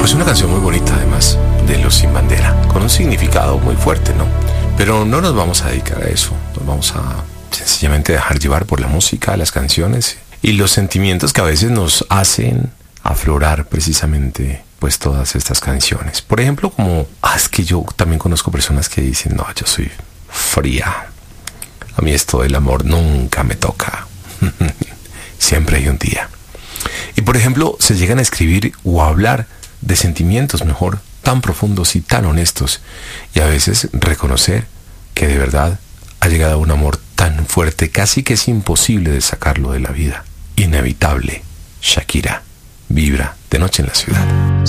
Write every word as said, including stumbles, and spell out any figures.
Pues una canción muy bonita, además, de Los Sin Bandera, con un significado muy fuerte, ¿no? Pero no nos vamos a dedicar a eso, nos vamos a sencillamente dejar llevar por la música, las canciones y los sentimientos que a veces nos hacen aflorar precisamente pues todas estas canciones. Por ejemplo, como, ah, es que yo también conozco personas que dicen, no, yo soy fría, a mí esto del amor nunca me toca, siempre hay un día. Y por ejemplo, se llegan a escribir o a hablar de sentimientos mejor tan profundos y tan honestos, y a veces reconocer que de verdad ha llegado un amor tan fuerte, casi que es imposible de sacarlo de la vida. Inevitable. Shakira, Vibra, de noche en la ciudad.